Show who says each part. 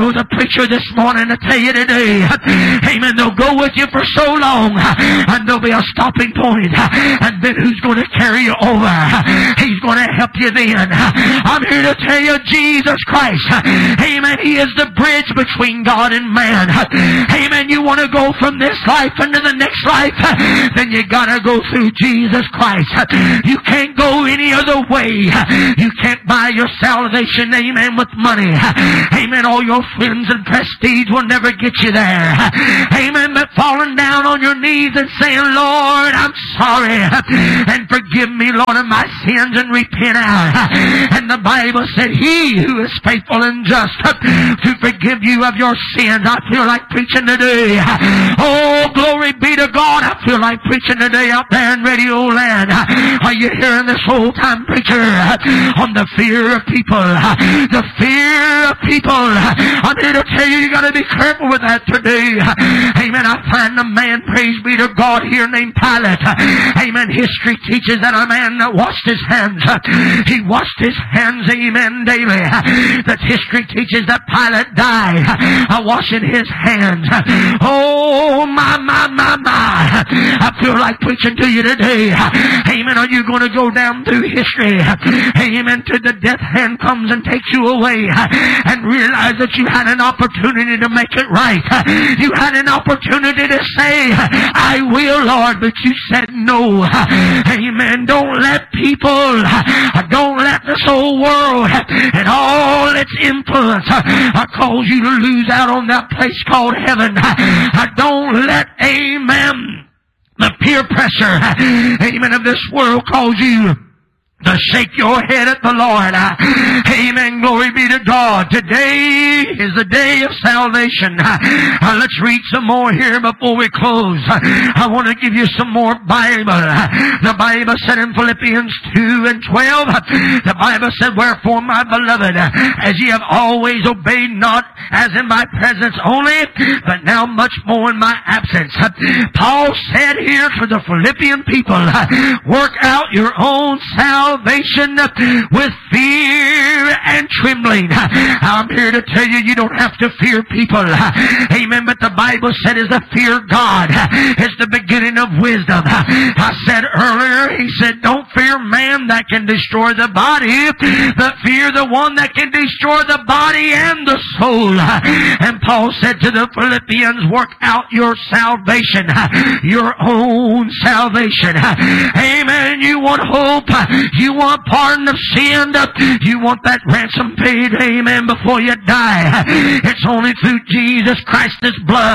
Speaker 1: there was a preacher this morning to tell you today, amen, they'll go with you for so long, and there'll be a stopping point, and then who's going to carry you over? He's going to help you then. I'm here to tell you, Jesus Christ, amen, He is the bridge between God and man. Amen. You want to go from this life into the next life, then you got to go through Jesus Christ. You can't go any other way. You can't buy your salvation, amen, with money. Amen. All your friends and prestige will never get you there. Amen. But falling down on your knees and saying, Lord, I'm sorry, and forgive me, Lord, of my sins, and repent out. And the Bible said, He who is faithful and just to forgive you of your sins. I feel like preaching today. Oh, glory be to God. I feel like preaching today out there in Radio Land. Are you hearing this old-time preacher on the fear of people? The fear of people. I'm here to tell you, you got to be careful with that today. Amen. I find a man, praise be to God, here named Pilate. Amen. History teaches that a man that washed his hands. He washed his hands, amen, daily. That history teaches that Pilate died washing his hands. Oh, my. I feel like preaching to you today. Amen. Are you going to go down through history? Amen. Till the death hand comes and takes you away and realize that you had an opportunity to make it right. You had an opportunity to say, I will, Lord, but you said no. Amen. Don't let people, don't let this whole world and all its influence cause you to lose out on that place called heaven. Don't let, amen, the peer pressure, amen, of this world cause you to shake your head at the Lord. Amen. Glory be to God. Today is the day of salvation. Let's read some more here before we close. I want to give you some more Bible. The Bible said in Philippians 2 and 12, the Bible said, Wherefore, my beloved, as ye have always obeyed, not as in my presence only, but now much more in my absence. Paul said here to the Philippian people, work out your own salvation with fear and trembling. I'm here to tell you, you don't have to fear people. Amen. But the Bible said is to fear God is the beginning of wisdom. I said earlier, he said, don't fear man that can destroy the body, but fear the one that can destroy the body and the soul. And Paul said to the Philippians, work out your salvation, your own salvation. Amen. You want hope. You want pardon of sin. You want that ransom paid, amen, before you die. It's only through Jesus Christ's blood.